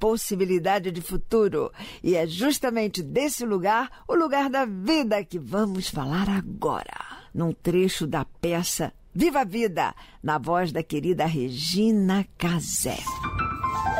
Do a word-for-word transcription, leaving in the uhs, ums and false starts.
possibilidade de futuro. E é justamente desse lugar, o lugar da vida, que vamos falar agora, num trecho da peça Viva a Vida, na voz da querida Regina Casé.